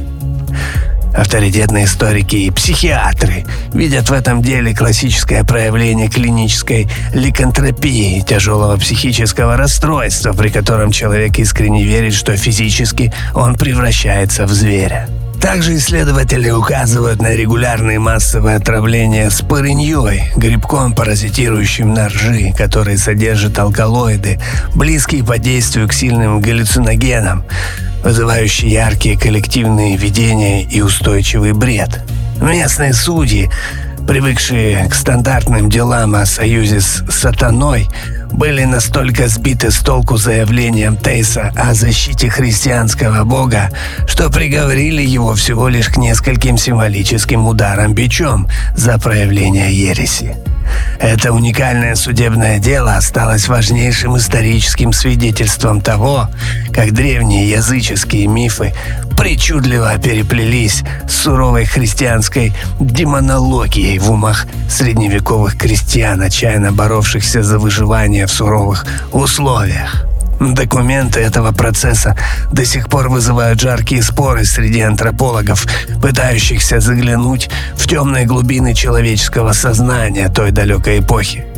Авторитетные историки и психиатры видят в этом деле классическое проявление клинической ликантропии, тяжелого психического расстройства, при котором человек искренне верит, что физически он превращается в зверя. Также исследователи указывают на регулярные массовые отравления спорыньей, грибком, паразитирующим на ржи, который содержит алкалоиды, близкие по действию к сильным галлюциногенам, вызывающие яркие коллективные видения и устойчивый бред. Местные судьи, привыкшие к стандартным делам о союзе с сатаной, были настолько сбиты с толку заявлением Тейса о защите христианского бога, что приговорили его всего лишь к нескольким символическим ударам бичом за проявление ереси. Это уникальное судебное дело осталось важнейшим историческим свидетельством того, как древние языческие мифы причудливо переплелись с суровой христианской демонологией в умах средневековых крестьян, отчаянно боровшихся за выживание в суровых условиях. Документы этого процесса до сих пор вызывают жаркие споры среди антропологов, пытающихся заглянуть в темные глубины человеческого сознания той далекой эпохи.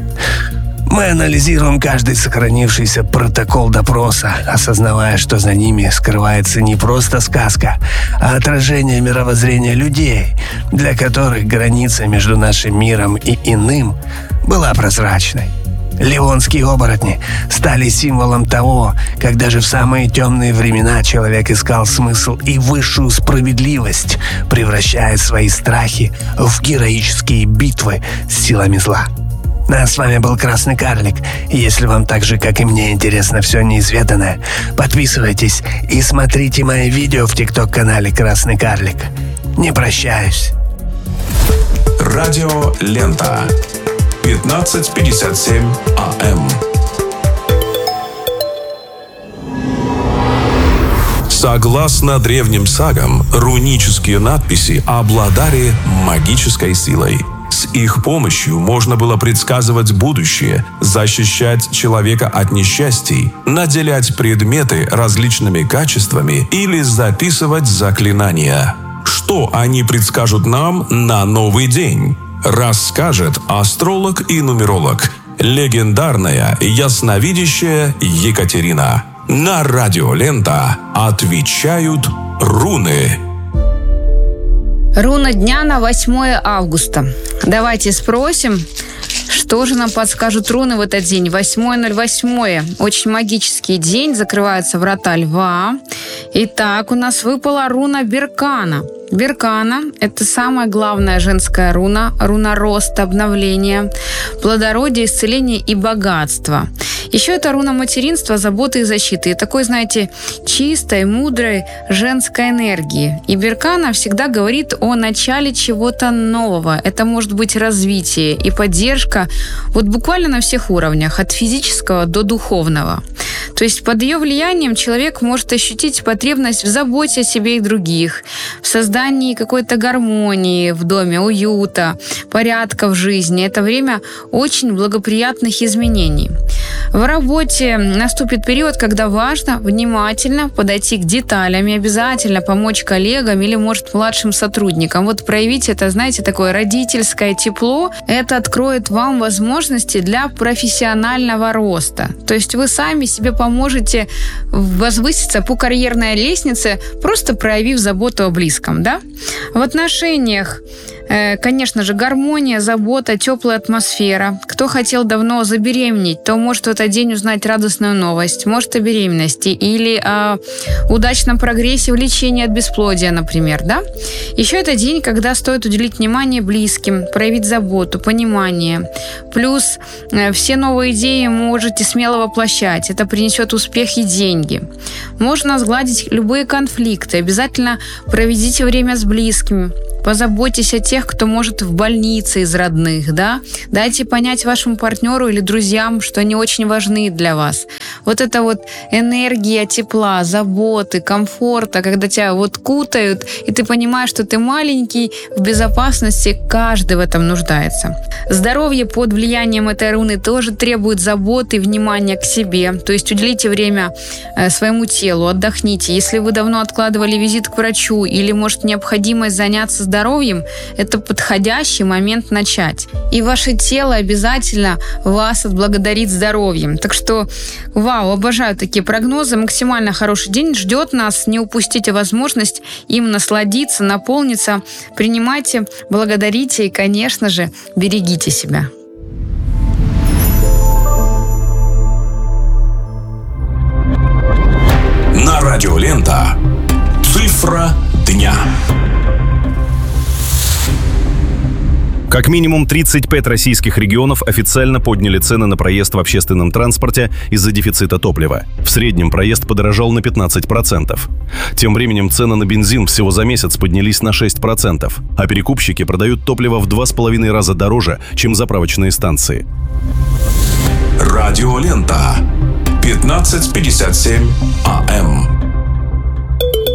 Мы анализируем каждый сохранившийся протокол допроса, осознавая, что за ними скрывается не просто сказка, а отражение мировоззрения людей, для которых граница между нашим миром и иным была прозрачной. Ливонские оборотни стали символом того, как даже в самые темные времена человек искал смысл и высшую справедливость, превращая свои страхи в героические битвы с силами зла. А с вами был Красный Карлик. Если вам так же, как и мне, интересно все неизведанное, подписывайтесь и смотрите мои видео в ТикТок-канале Красный Карлик. Не прощаюсь. Радио Лента. 15:57 АМ. Согласно древним сагам, рунические надписи обладали магической силой. С их помощью можно было предсказывать будущее, защищать человека от несчастий, наделять предметы различными качествами или записывать заклинания. Что они предскажут нам на новый день? Расскажет астролог и нумеролог, легендарная ясновидящая Екатерина. На Радио Лента отвечают руны. Руна дня на 8 августа. Давайте спросим, что же нам подскажут руны в этот день. 8.08. Очень магический день. Закрываются врата Льва. Итак, у нас выпала руна Беркана. Беркана – это самая главная женская руна. Руна роста, обновления, плодородия, исцеления и богатства. Еще это руна материнства, заботы и защиты. И такой, знаете, чистой, мудрой женской энергии. И Беркана всегда говорит о начале чего-то нового. Это может быть развитие и поддержка вот буквально на всех уровнях, от физического до духовного. То есть под ее влиянием человек может ощутить потребность в заботе о себе и других, в создании какой-то гармонии в доме, уюта, порядка в жизни. Это время очень благоприятных изменений. В работе наступит период, когда важно внимательно подойти к деталям и обязательно помочь коллегам или, может, младшим сотрудникам. Вот проявить это, знаете, такое родительское тепло, это откроет вам возможности для профессионального роста. То есть вы сами себе поможете возвыситься по карьерной лестнице, просто проявив заботу о близком, да? В отношениях, конечно же, гармония, забота, теплая атмосфера. Кто хотел давно забеременеть, то может в этот день узнать радостную новость. Может, о беременности или о удачном прогрессе в лечении от бесплодия, например, да? Еще это день, когда стоит уделить внимание близким, проявить заботу, понимание. Плюс все новые идеи можете смело воплощать. Это принесет успех и деньги. Можно сгладить любые конфликты. Обязательно проведите время с близкими. Позаботьтесь о тех, кто может в больнице из родных, да? Дайте понять вашему партнеру или друзьям, что они очень важны для вас. Вот эта вот энергия тепла, заботы, комфорта, когда тебя вот кутают, и ты понимаешь, что ты маленький, в безопасности, каждый в этом нуждается. Здоровье под влиянием этой руны тоже требует заботы и внимания к себе. То есть уделите время своему телу, отдохните. Если вы давно откладывали визит к врачу или, может, необходимость заняться здоровьем, это подходящий момент начать. И ваше тело обязательно вас отблагодарит здоровьем. Так что, вау, обожаю такие прогнозы. Максимально хороший день ждет нас. Не упустите возможность им насладиться, наполниться. Принимайте, благодарите и, конечно же, берегите себя. На радио Лента. Цифра дня. Как минимум 35 российских регионов официально подняли цены на проезд в общественном транспорте из-за дефицита топлива. В среднем проезд подорожал на 15%. Тем временем цены на бензин всего за месяц поднялись на 6%, а перекупщики продают топливо в 2,5 раза дороже, чем заправочные станции. Радио Лента. 15:57 АМ.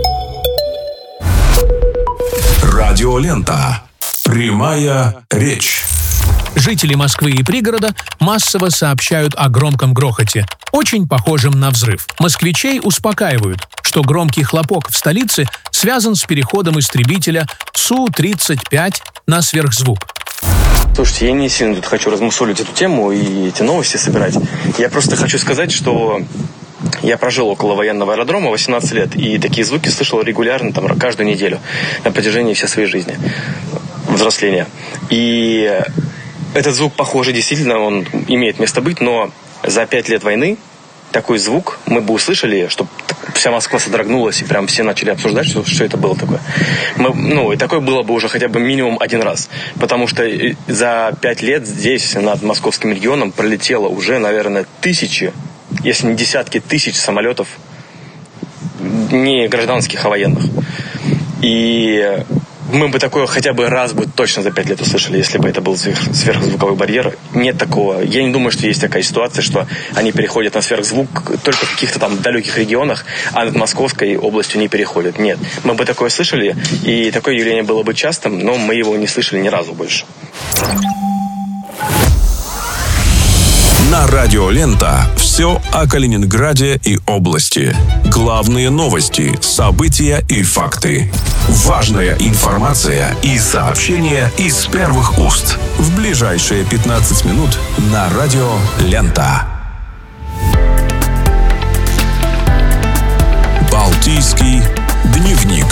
Радио Лента. Прямая речь. Жители Москвы и пригорода массово сообщают о громком грохоте, очень похожем на взрыв. Москвичей успокаивают, что громкий хлопок в столице связан с переходом истребителя Су-35 на сверхзвук. Слушайте, я не сильно тут хочу размусолить эту тему и эти новости собирать. Я просто хочу сказать, что я прожил около военного аэродрома 18 лет, и такие звуки слышал регулярно, там, каждую неделю на протяжении всей своей жизни, взросления. И этот звук, похоже, действительно, он имеет место быть, но за 5 лет войны такой звук мы бы услышали, что вся Москва содрогнулась, и прям все начали обсуждать, что это было такое. И такое было бы уже хотя бы минимум один раз. Потому что за 5 лет здесь, над московским регионом, пролетело уже, наверное, тысячи, если не десятки тысяч самолетов, не гражданских, а военных. И мы бы такое хотя бы раз бы точно за 5 лет услышали, если бы это был сверхзвуковой барьер. Нет такого. Я не думаю, что есть такая ситуация, что они переходят на сверхзвук только в каких-то там далеких регионах, а над Московской областью не переходят. Нет. Мы бы такое слышали, и такое явление было бы частым, но мы его не слышали ни разу больше. На радио Лента все о Калининграде и области. Главные новости, события и факты. Важная информация и сообщения из первых уст. В ближайшие 15 минут на радио Лента. Балтийский дневник.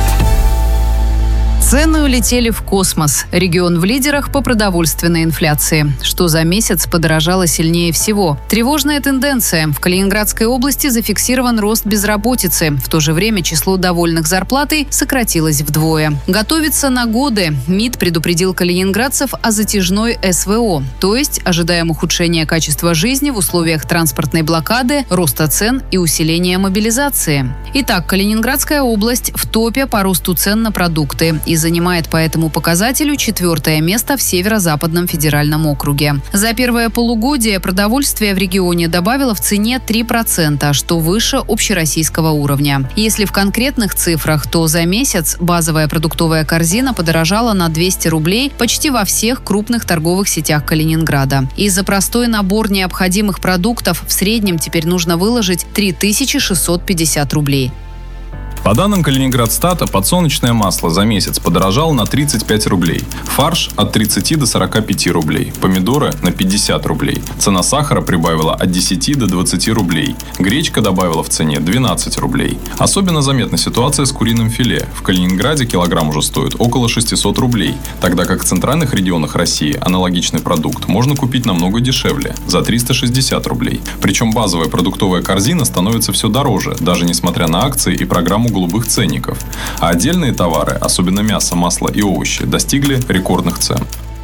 Цены улетели в космос. Регион в лидерах по продовольственной инфляции. Что за месяц подорожало сильнее всего? Тревожная тенденция. В Калининградской области зафиксирован рост безработицы. В то же время число довольных зарплатой сократилось вдвое. Готовится на годы. МИД предупредил калининградцев о затяжной СВО, то есть ожидаем ухудшения качества жизни в условиях транспортной блокады, роста цен и усиления мобилизации. Итак, Калининградская область в топе по росту цен на продукты. Из занимает по этому показателю 4-е место в Северо-Западном федеральном округе. За первое полугодие продовольствие в регионе добавило в цене 3%, что выше общероссийского уровня. Если в конкретных цифрах, то за месяц базовая продуктовая корзина подорожала на 200 рублей почти во всех крупных торговых сетях Калининграда. И за простой набор необходимых продуктов в среднем теперь нужно выложить 3650 рублей. По данным Калининградстата, подсолнечное масло за месяц подорожало на 35 рублей, фарш от 30 до 45 рублей, помидоры на 50 рублей. Цена сахара прибавила от 10 до 20 рублей, гречка добавила в цене 12 рублей. Особенно заметна ситуация с куриным филе. В Калининграде килограмм уже стоит около 600 рублей, тогда как в центральных регионах России аналогичный продукт можно купить намного дешевле, за 360 рублей. Причем базовая продуктовая корзина становится все дороже, даже несмотря на акции и программу голубых ценников. А отдельные товары, особенно мясо, масло и овощи, достигли рекордных цен.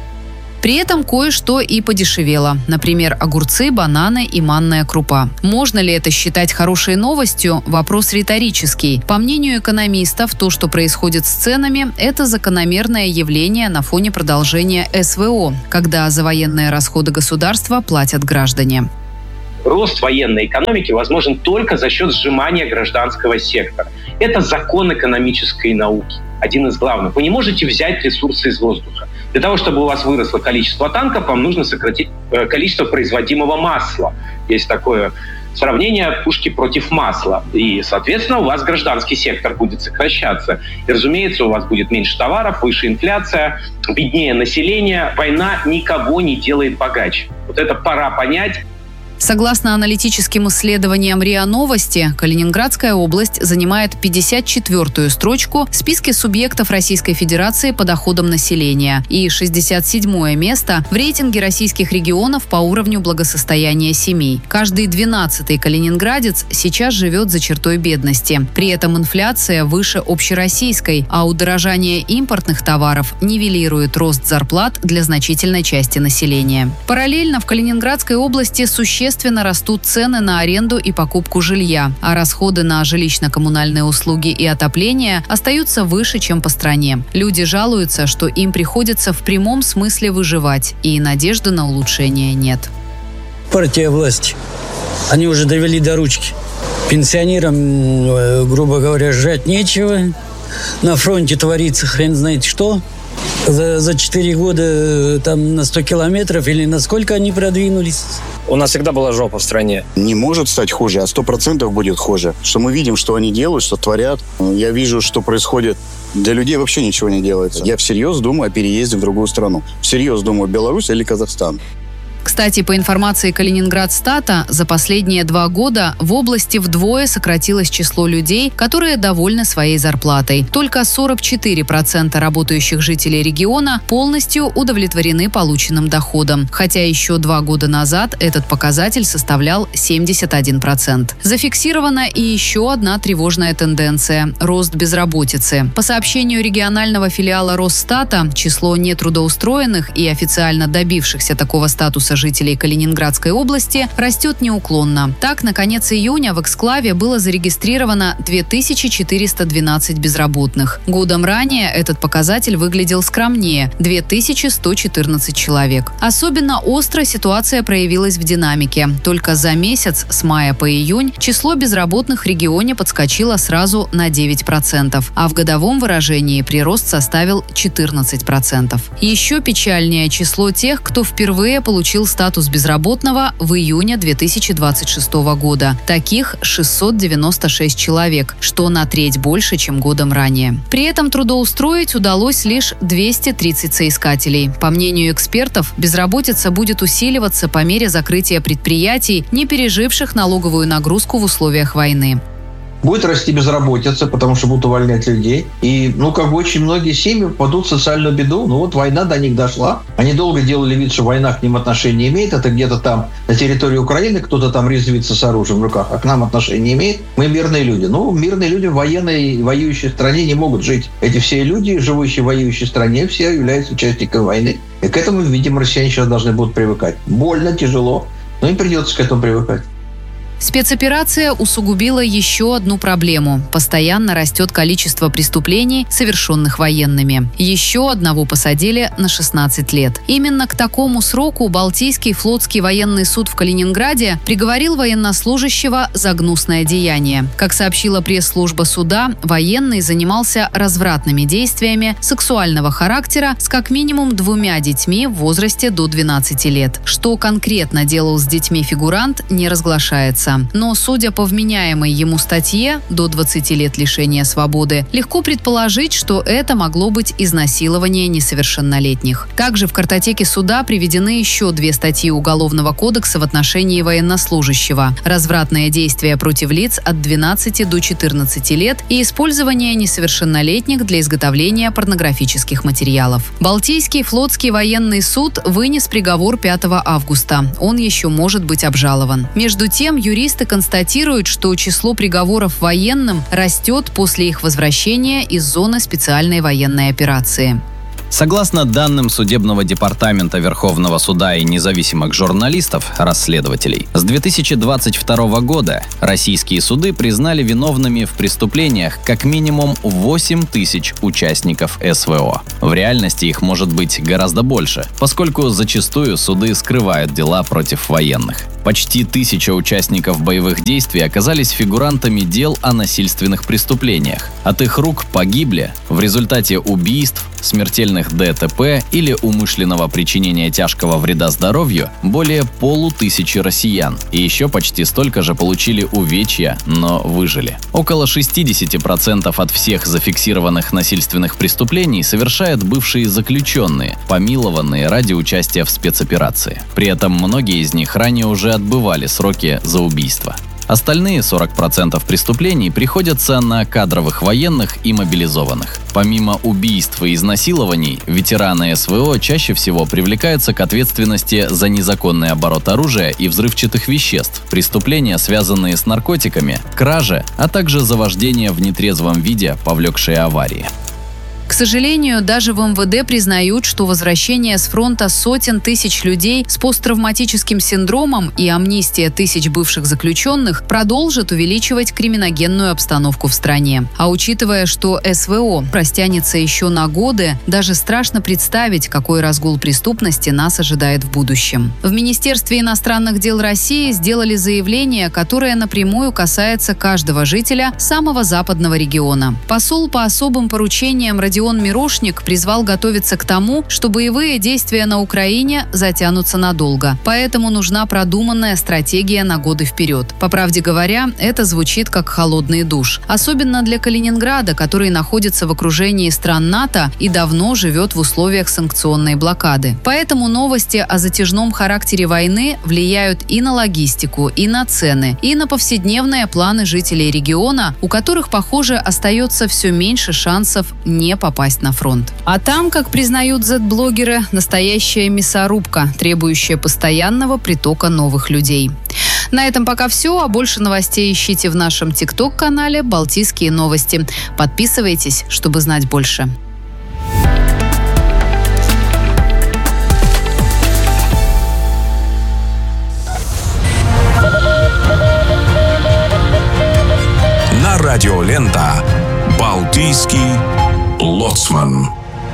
При этом кое-что и подешевело. Например, огурцы, бананы и манная крупа. Можно ли это считать хорошей новостью? Вопрос риторический. По мнению экономистов, то, что происходит с ценами, это закономерное явление на фоне продолжения СВО, когда за военные расходы государства платят граждане. Рост военной экономики возможен только за счет сжимания гражданского сектора. Это закон экономической науки, один из главных. Вы не можете взять ресурсы из воздуха. Для того, чтобы у вас выросло количество танков, вам нужно сократить количество производимого масла. Есть такое сравнение пушки против масла. И, соответственно, у вас гражданский сектор будет сокращаться. И, разумеется, у вас будет меньше товаров, выше инфляция, беднее население. Война никого не делает богаче. Вот это пора понять. Согласно аналитическим исследованиям РИА Новости, Калининградская область занимает 54-ю строчку в списке субъектов Российской Федерации по доходам населения и 67-е место в рейтинге российских регионов по уровню благосостояния семей. Каждый 12-й калининградец сейчас живет за чертой бедности. При этом инфляция выше общероссийской, а удорожание импортных товаров нивелирует рост зарплат для значительной части населения. Параллельно в Калининградской области существенно растут цены на аренду и покупку жилья, а расходы на жилищно-коммунальные услуги и отопление остаются выше, чем по стране. Люди жалуются, что им приходится в прямом смысле выживать, и надежды на улучшение нет. Партия власти. Они уже довели до ручки. Пенсионерам, грубо говоря, жрать нечего. На фронте творится хрен знает что. За 4 года там на 100 километров или насколько они продвинулись? У нас всегда была жопа в стране. Не может стать хуже, а 100% будет хуже. Что мы видим, что они делают, что творят. Я вижу, что происходит. Для людей вообще ничего не делается. Я всерьез думаю о переезде в другую страну. Всерьез думаю, Беларусь или Казахстан. Кстати, по информации Калининградстата, за последние 2 года в области вдвое сократилось число людей, которые довольны своей зарплатой. Только 44% работающих жителей региона полностью удовлетворены полученным доходом, хотя еще 2 года назад этот показатель составлял 71%. Зафиксирована и еще одна тревожная тенденция – рост безработицы. По сообщению регионального филиала Росстата, число нетрудоустроенных и официально добившихся такого статуса жителей Калининградской области растет неуклонно. Так, на конец июня в эксклаве было зарегистрировано 2412 безработных. Годом ранее этот показатель выглядел скромнее – 2114 человек. Особенно остро ситуация проявилась в динамике. Только за месяц, с мая по июнь, число безработных в регионе подскочило сразу на 9%, а в годовом выражении прирост составил 14%. Еще печальнее число тех, кто впервые получил статус безработного в июне 2026 года. Таких 696 человек, что на треть больше, чем годом ранее. При этом трудоустроить удалось лишь 230 соискателей. По мнению экспертов, безработица будет усиливаться по мере закрытия предприятий, не переживших налоговую нагрузку в условиях войны. Будет расти безработица, потому что будут увольнять людей. И, очень многие семьи попадут в социальную беду. Война до них дошла. Они долго делали вид, что война к ним отношения не имеет. Это где-то там на территории Украины кто-то там резвится с оружием в руках, а к нам отношения не имеет. Мы мирные люди. Мирные люди в военной воюющей стране не могут жить. Эти все люди, живущие в воюющей стране, все являются участниками войны. И к этому, видимо, россияне сейчас должны будут привыкать. Больно, тяжело, но им придется к этому привыкать. Спецоперация усугубила еще одну проблему. Постоянно растет количество преступлений, совершенных военными. Еще одного посадили на 16 лет. Именно к такому сроку Балтийский флотский военный суд в Калининграде приговорил военнослужащего за гнусное деяние. Как сообщила пресс-служба суда, военный занимался развратными действиями сексуального характера с как минимум 2 детьми в возрасте до 12 лет. Что конкретно делал с детьми фигурант, не разглашается. Но, судя по вменяемой ему статье до 20 лет лишения свободы, легко предположить, что это могло быть изнасилование несовершеннолетних. Также в картотеке суда приведены еще 2 статьи Уголовного кодекса в отношении военнослужащего: развратное действие против лиц от 12 до 14 лет и использование несовершеннолетних для изготовления порнографических материалов. Балтийский флотский военный суд вынес приговор 5 августа. Он еще может быть обжалован. Между тем, юристы констатируют, что число приговоров военным растет после их возвращения из зоны специальной военной операции. Согласно данным Судебного департамента Верховного суда и независимых журналистов, расследователей, с 2022 года российские суды признали виновными в преступлениях как минимум 8 тысяч участников СВО. В реальности их может быть гораздо больше, поскольку зачастую суды скрывают дела против военных. Почти 1000 участников боевых действий оказались фигурантами дел о насильственных преступлениях. От их рук погибли в результате убийств, смертельных ДТП или умышленного причинения тяжкого вреда здоровью более 500 россиян. И еще почти столько же получили увечья, но выжили. Около 60% от всех зафиксированных насильственных преступлений совершают бывшие заключенные, помилованные ради участия в спецоперации. При этом многие из них ранее уже отбывали сроки за убийство. Остальные 40% преступлений приходятся на кадровых военных и мобилизованных. Помимо убийств и изнасилований, ветераны СВО чаще всего привлекаются к ответственности за незаконный оборот оружия и взрывчатых веществ, преступления, связанные с наркотиками, кражи, а также за вождение в нетрезвом виде, повлекшие аварии. К сожалению, даже в МВД признают, что возвращение с фронта сотен тысяч людей с посттравматическим синдромом и амнистия тысяч бывших заключенных продолжит увеличивать криминогенную обстановку в стране. А учитывая, что СВО растянется еще на годы, даже страшно представить, какой разгул преступности нас ожидает в будущем. В Министерстве иностранных дел России сделали заявление, которое напрямую касается каждого жителя самого западного региона. Посол по особым поручениям Родион Мирошник призвал готовиться к тому, что боевые действия на Украине затянутся надолго. Поэтому нужна продуманная стратегия на годы вперед. По правде говоря, это звучит как холодный душ. Особенно для Калининграда, который находится в окружении стран НАТО и давно живет в условиях санкционной блокады. Поэтому новости о затяжном характере войны влияют и на логистику, и на цены, и на повседневные планы жителей региона, у которых, похоже, остается все меньше шансов не попасть на фронт. А там, как признают Z-блогеры, настоящая мясорубка, требующая постоянного притока новых людей. На этом пока все, а больше новостей ищите в нашем ТикТок-канале «Балтийские новости». Подписывайтесь, чтобы знать больше. На радио «Лента» «Балтийский лоцман».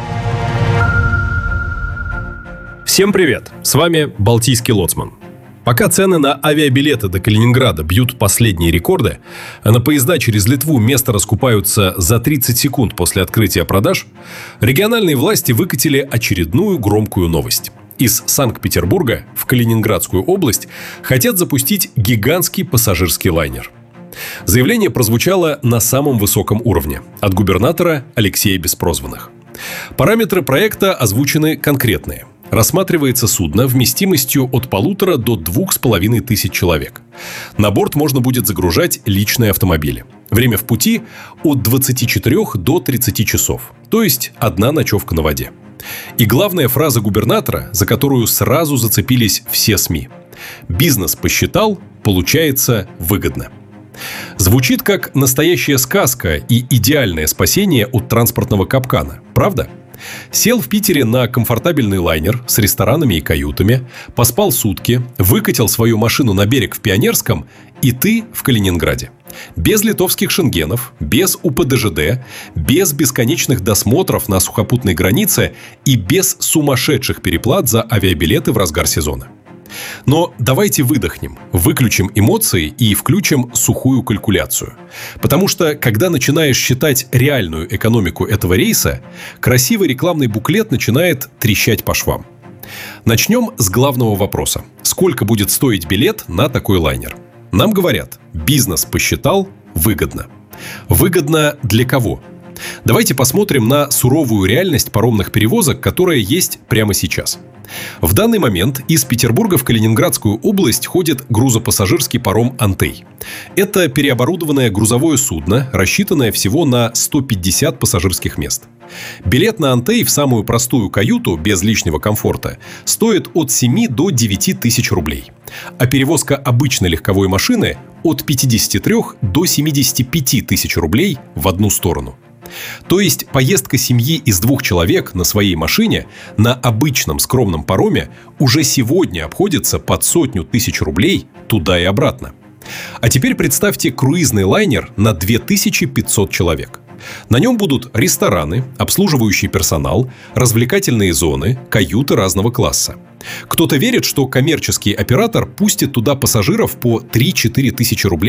Всем привет! С вами «Балтийский лоцман». Пока цены на авиабилеты до Калининграда бьют последние рекорды, а на поезда через Литву места раскупаются за 30 секунд после открытия продаж, региональные власти выкатили очередную громкую новость. Из Санкт-Петербурга в Калининградскую область хотят запустить гигантский пассажирский лайнер. Заявление прозвучало на самом высоком уровне от губернатора Алексея Беспрозванных. Параметры проекта озвучены конкретные. Рассматривается судно вместимостью от 1500 до 2500 человек. На борт можно будет загружать личные автомобили. Время в пути от 24 до 30 часов, то есть одна ночевка на воде. И главная фраза губернатора, за которую сразу зацепились все СМИ: «Бизнес посчитал, получается выгодно». Звучит как настоящая сказка и идеальное спасение от транспортного капкана, правда? Сел в Питере на комфортабельный лайнер с ресторанами и каютами, поспал сутки, выкатил свою машину на берег в Пионерском, и ты в Калининграде. Без литовских шенгенов, без УПДЖД, без бесконечных досмотров на сухопутной границе и без сумасшедших переплат за авиабилеты в разгар сезона. Но давайте выдохнем, выключим эмоции и включим сухую калькуляцию. Потому что, когда начинаешь считать реальную экономику этого рейса, красивый рекламный буклет начинает трещать по швам. Начнем с главного вопроса. Сколько будет стоить билет на такой лайнер? Нам говорят, бизнес посчитал, выгодно. Выгодно для кого? Давайте посмотрим на суровую реальность паромных перевозок, которая есть прямо сейчас. В данный момент из Петербурга в Калининградскую область ходит грузопассажирский паром «Антей». Это переоборудованное грузовое судно, рассчитанное всего на 150 пассажирских мест. Билет на «Антей» в самую простую каюту, без лишнего комфорта, стоит от 7 до 9 тысяч рублей. А перевозка обычной легковой машины от 53 до 75 тысяч рублей в одну сторону. То есть поездка семьи из 2 человек на своей машине на обычном скромном пароме уже сегодня обходится под 100 тысяч рублей туда и обратно. А теперь представьте круизный лайнер на 2500 человек. На нем будут рестораны, обслуживающий персонал, развлекательные зоны, каюты разного класса. Кто-то верит, что коммерческий оператор пустит туда пассажиров по 3-4 тысячи рублей